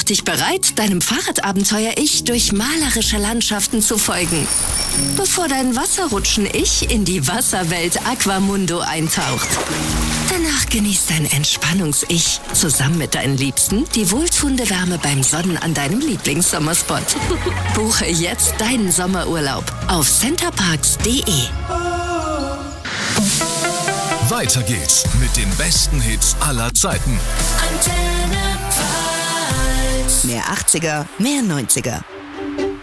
dich bereit, deinem Fahrradabenteuer-Ich durch malerische Landschaften zu folgen, bevor dein Wasserrutschen-Ich in die Wasserwelt Aquamundo eintaucht. Danach genießt dein Entspannungs-Ich zusammen mit deinen Liebsten die wohltuende Wärme beim Sonnen an deinem Lieblingssommerspot. Buche jetzt deinen Sommerurlaub auf centerparks.de. Weiter geht's mit den besten Hits aller Zeiten. Mehr 80er, mehr 90er.